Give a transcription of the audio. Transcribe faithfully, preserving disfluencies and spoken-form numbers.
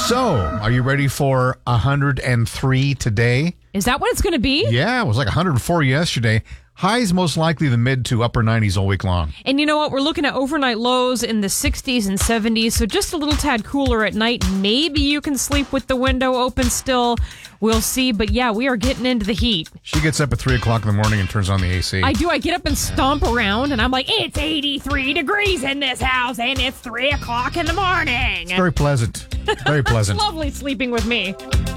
So, are you ready for one hundred three today? Is that what it's going to be? Yeah, it was like one hundred four yesterday. Highs most likely the mid to upper nineties all week long. And you know what? We're looking at overnight lows in the sixties and seventies, so just a little tad cooler at night. Maybe you can sleep with the window open still. We'll see. But yeah, we are getting into the heat. She gets up at three o'clock in the morning and turns on the A C. I do. I get up and stomp around, and I'm like, it's eighty-three degrees in this house, and it's three o'clock in the morning. It's very pleasant. Very pleasant. It's lovely sleeping with me.